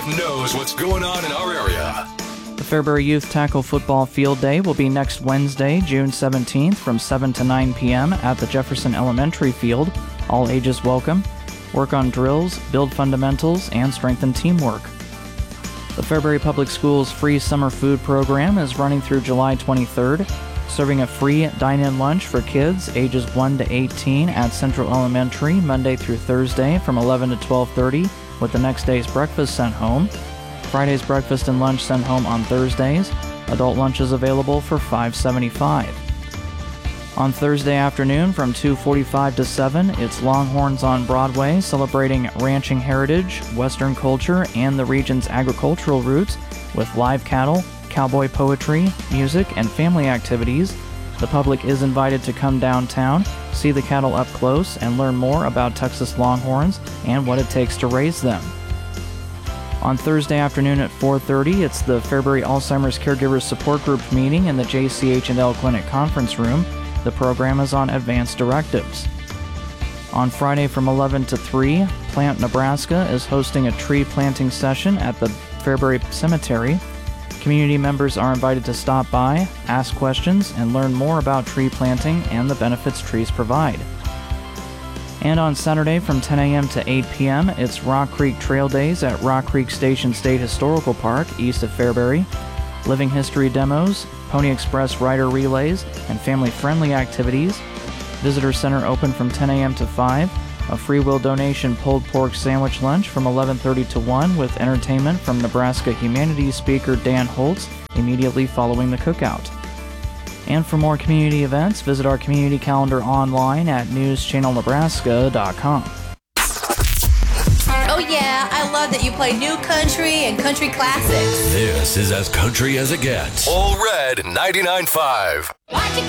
99.5 knows what's going on in our area. The Fairbury Youth Tackle Football Field Day will be next Wednesday, June 17th from 7 to 9 p.m. at the Jefferson Elementary Field. All ages welcome. Work on drills, build fundamentals, and strengthen teamwork. The Fairbury Public Schools free summer food program is running through July 23rd, serving a free dine-in lunch for kids ages 1 to 18 at Central Elementary Monday through Thursday from 11 to 12:30, with the next day's breakfast sent home. Friday's breakfast and lunch sent home on Thursdays. Adult lunch is available for $5.75. On Thursday afternoon from 2:45 to 7, it's Longhorns on Broadway, celebrating ranching heritage, Western culture, and the region's agricultural roots with live cattle, cowboy poetry, music, and family activities. The public is invited to come downtown, see the cattle up close, and learn more about Texas Longhorns and what it takes to raise them. On Thursday afternoon at 4:30, it's the Fairbury Alzheimer's Caregivers Support Group meeting in the JCH&L Clinic Conference Room. The program is on advanced directives. On Friday from 11 to 3, Plant Nebraska is hosting a tree planting session at the Fairbury Cemetery. Community members are invited to stop by, ask questions, and learn more about tree planting and the benefits trees provide. And on Saturday from 10 a.m. to 8 p.m., it's Rock Creek Trail Days at Rock Creek Station State Historical Park, east of Fairbury. Living history demos, Pony Express rider relays, and family-friendly activities. Visitor Center open from 10 a.m. to 5. A free will donation pulled pork sandwich lunch from 11:30 to 1 with entertainment from Nebraska humanities speaker Dan Holtz immediately following the cookout. And for more community events, visit our community calendar online at newschannelnebraska.com. Oh yeah, I love that you play new country and country classics. This is as country as it gets. All Red 99.5.